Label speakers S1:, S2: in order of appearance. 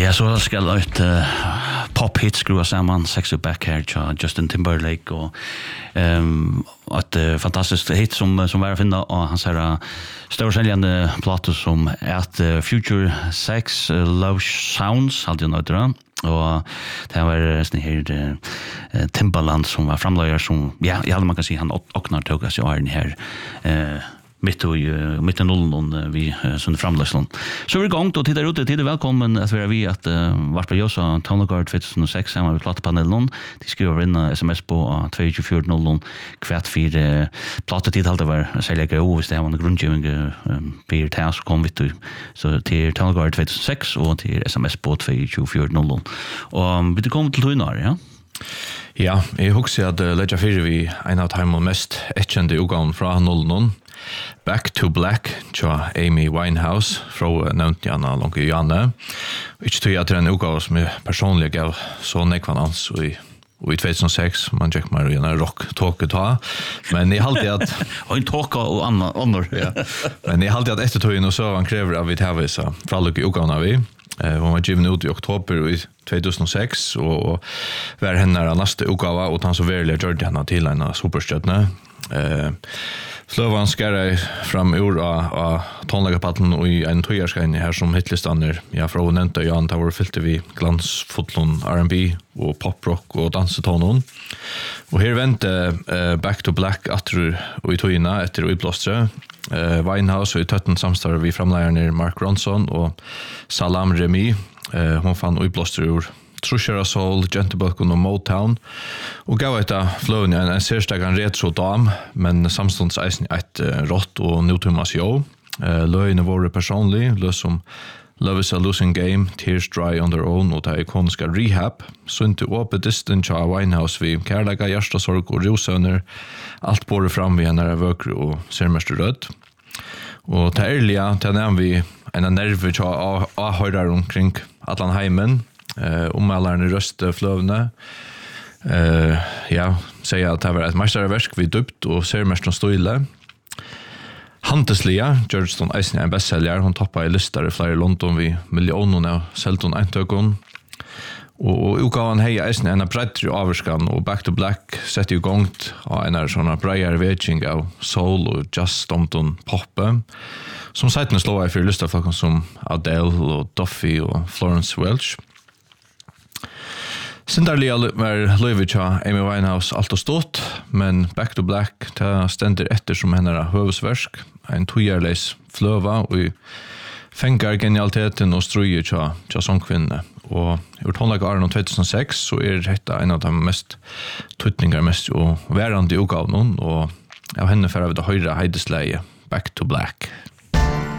S1: Ja, så skal ett pop-hit skrua samman Sexy Back här till Justin Timberlake och ett fantastiskt hit som var att finna och hans här storsäljande platta som är Future Sex Love Sounds hade jag något och det var sån här Timbaland som var framlagare som ja, man kan säga han öppnar tog sig den här mitt i nollen vi sån framlagslån. Så vi gång då tittar ut det är välkommen att vara vi att vart på Josa Tonegard 2006 har vi plattpanelen. De skriver in SMS på 2400 kvart 4 plattetid hade var sälja och det var en grundgivning per task kom vi till så till Tonegard 2006 och till SMS på 2400. Och vi kommer till Tunar, ja.
S2: Ja, jeg husker at Ledger 4 vi en av de mest etkjente utgaven fra 00. Back to Black tja Amy Winehouse fra nevnt Janna Lonke Janne. Ikke tog jeg til en utgave som jeg personlig gav så nekvanans i 2006, man tjekk meg en rock-tåke ta. Men jeg halte at...
S1: og en tåke og andre.
S2: Ja. Men jeg halte at etter togjen og så han krever av vi tavisa fra lukke utgaven av vi. Hon var given ut i oktober i 2006 och var henne nästa utgåva och han så verkligen gjorde henne till en superstjärna. Flövan skärra fram ur av tonläggarpatten och i en tojarskajn här som hitlistander. Ja, från nämnda Jan Tower fyllde vi glansfotlon R&B och poprock och dansetonon. Och här vänte Back to Black och i tojina efter utblåstre. Winehouse och i tötten samstarv vi framlägare Mark Ronson och Salam Remy. Hon fann utblåstre ur Trushera Soul, Gentlebucken och Motown och gav ett flöven en särstagan retro-dam men samstånds eisen ett rått och nutummas jo. Löjene våre personlig, løs som Love is a Losing Game, Tears Dry on Their Own og det ikoniska Rehab. Sunt åpe distance av Winehouse vi kærlega, hjertasorg og rosøner. Alt bore fram vi henne vøkre og ser mest rødt. Og til ærlige, til nevn vi en nerve til å høre omkring Atlan Heimen. Ommalerne røste fløvene. Ja, sier at det var et mesterverk vi dypt og ser mest noen støyle. Handelslia, Georgetown Eisen er en bestselger. Hun toppet i lister i flere London vi millioner av Selton Eintøkken. Og utgaven hei Eisen er en bredere averskan og Back to Black setter i gang av en sånn bredere vedkjeng av soul og jazz Stompton poppe. Som seitene slår jeg for listerfolk som Adele og Duffy og Florence Welch. Sindarliga var Löjvica Amy Winehouse allt och stått, men Back to Black ta ständer efter som hennes hövsverk, en tojarleis flöva och fängar genialiteten och ströjer till sångkvinne. Och gjort håndlag Arnon 2006 så detta en av de mest tutningar mest och värande utgavnon och av henne för att höra heidesleie Back to Black.